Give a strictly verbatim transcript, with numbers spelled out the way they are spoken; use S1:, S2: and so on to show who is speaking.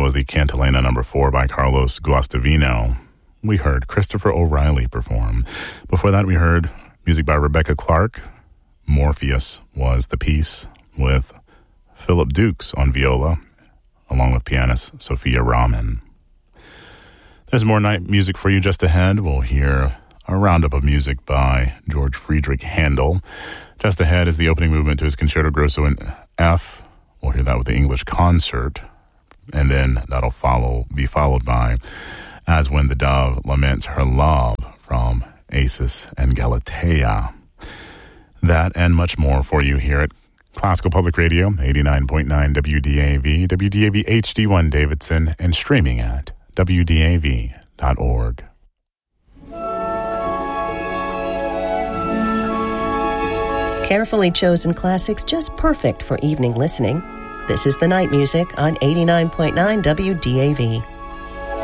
S1: was the Cantilena number four by Carlos Guastavino. We heard Christopher O'Reilly perform. Before that, we heard music by Rebecca Clark. Morpheus was the piece, with Philip Dukes on viola, along with pianist Sophia Rahman. There's more night music for you just ahead. We'll hear a roundup of music by George Friedrich Handel. Just ahead is the opening movement to his Concerto Grosso in F. We'll hear that with the English Concert, and then that'll follow be followed by As When the Dove Laments Her Love from Acis and Galatea. That and much more for you here at Classical Public Radio, eighty-nine point nine W D A V, W D A V H D one Davidson, and streaming at W D A V dot org.
S2: Carefully chosen classics just perfect for evening listening. This is the night music on eighty-nine point nine W D A V.